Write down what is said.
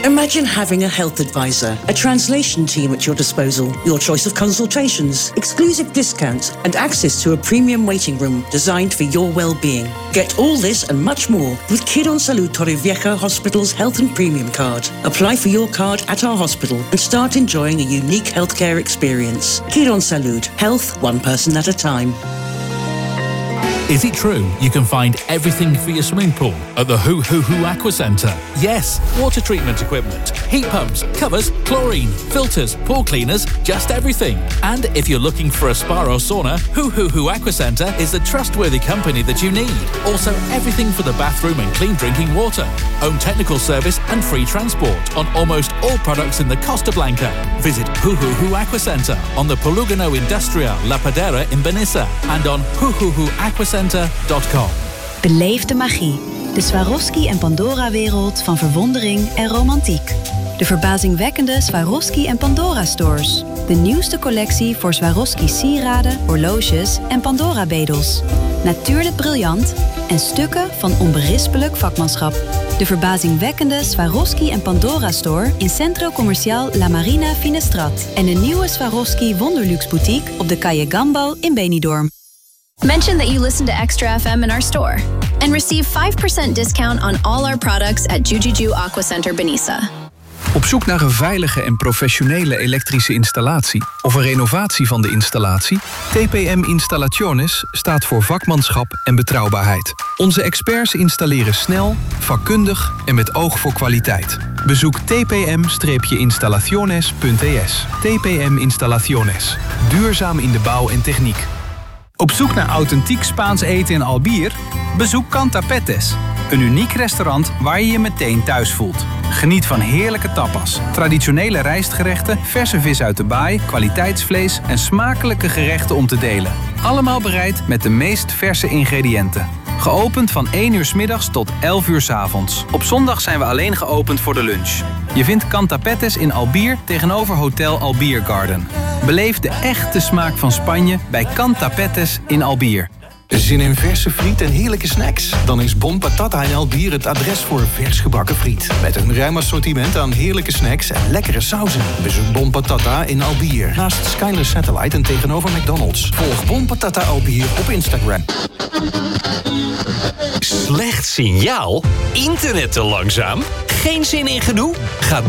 Imagine having a health advisor, a translation team at your disposal, your choice of consultations, exclusive discounts, and access to a premium waiting room designed for your well-being. Get all this and much more with Quirónsalud Torrevieja Hospital's Health and Premium card. Apply for your card at our hospital and start enjoying a unique healthcare experience. Quirónsalud, health one person at a time. Is it true you can find everything for your swimming pool at the Hoo Hoo Hoo Aqua Centre? Yes, water treatment equipment, heat pumps, covers, chlorine, filters, pool cleaners, just everything. And if you're looking for a spa or sauna, Hoo Hoo Hoo Aqua Centre is the trustworthy company that you need. Also everything for the bathroom and clean drinking water. Own technical service and free transport on almost all products in the Costa Blanca. Visit Hoo Hoo Hoo Aqua Centre on the Polígono Industrial La Padera in Benissa and on hoohoohooaquacenter.com. Beleef de magie. De Swarovski en Pandora-wereld van verwondering en romantiek. De verbazingwekkende Swarovski en Pandora-stores. De nieuwste collectie voor Swarovski sieraden, horloges en Pandora-bedels. Natuurlijk briljant en stukken van onberispelijk vakmanschap. De verbazingwekkende Swarovski en Pandora-store in Centro Comercial La Marina Finestrat. En de nieuwe Swarovski Wonderluxe boutique op de Calle Gambo in Benidorm. Mention that you listen to Extra FM in our store and receive 5% discount on all our products at Jujuju Aqua Center Benissa. Op zoek naar een veilige en professionele elektrische installatie of een renovatie van de installatie? TPM Installaciones staat voor vakmanschap en betrouwbaarheid. Onze experts installeren snel, vakkundig en met oog voor kwaliteit. Bezoek tpm-installaciones.es. TPM Installaciones. Duurzaam in de bouw en techniek. Op zoek naar authentiek Spaans eten in Albier? Bezoek Canta Petes. Een uniek restaurant waar je je meteen thuis voelt. Geniet van heerlijke tapas, traditionele rijstgerechten, verse vis uit de baai, kwaliteitsvlees en smakelijke gerechten om te delen. Allemaal bereid met de meest verse ingrediënten. Geopend van 1 uur 's middags tot 11 uur 's avonds. Op zondag zijn we alleen geopend voor de lunch. Je vindt Canta Petes in Albier tegenover Hotel Albier Garden. Beleef de echte smaak van Spanje bij Canta Petes in Albier. Zin in verse friet en heerlijke snacks? Dan is Bon Patata in Albier het adres voor vers gebakken friet. Met een ruim assortiment aan heerlijke snacks en lekkere sauzen. Bezoek Bon Patata in Albier. Naast Skyler Satellite en tegenover McDonald's. Volg Bon Patata Albier op Instagram. Slecht signaal? Internet te langzaam? Geen zin in gedoe? Ga